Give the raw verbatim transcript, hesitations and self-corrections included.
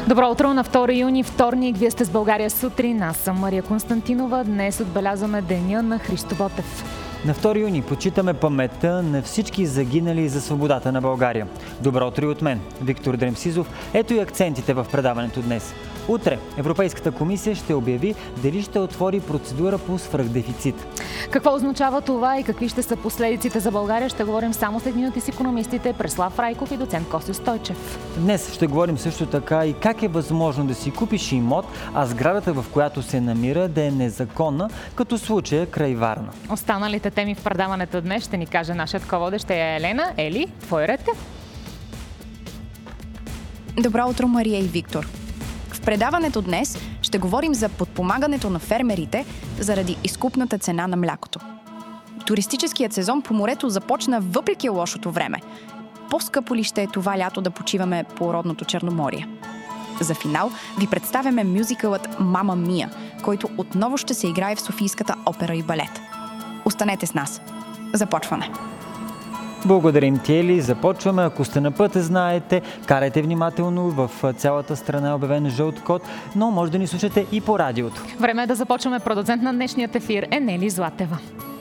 Добро утро на втори юни, вторник. Вие сте с България сутрин. Аз съм Мария Константинова. Днес отбелязваме деня на Христо Ботев. На втори юни почитаме паметта на всички загинали за свободата на България. Добро утро и от мен, Виктор Дремсизов. Ето и акцентите в предаването днес. Утре Европейската комисия ще обяви дали ще отвори процедура по свръхдефицит. Какво означава това и какви ще са последиците за България, ще говорим само след минути с икономистите Преслав Райков и доцент Косьо Стойчев. Днес ще говорим също така и как е възможно да си купиш имот, а сградата, в която се намира, да е незаконна, като случая край Варна. Останалите теми в предаването днес ще ни каже нашият ководещ е Елена. Ели, твой ред е. Добро утро, Мария и Виктор. В предаването днес ще говорим за подпомагането на фермерите заради изкупната цена на млякото. Туристическият сезон по морето започна въпреки лошото време. По-скъпо ли ще е това лято да почиваме по родното Черноморие? За финал ви представяме мюзикълът Мама Мия, който отново ще се играе в Софийската опера и балет. Останете с нас. Започваме! Благодарим ти, Ели. Започваме. Ако сте на път, знаете, карайте внимателно. В цялата страна е обявен жълт код, но може да ни слушате и по радиото. Време е да започваме. Продуцент на днешният ефир е Нели Златева.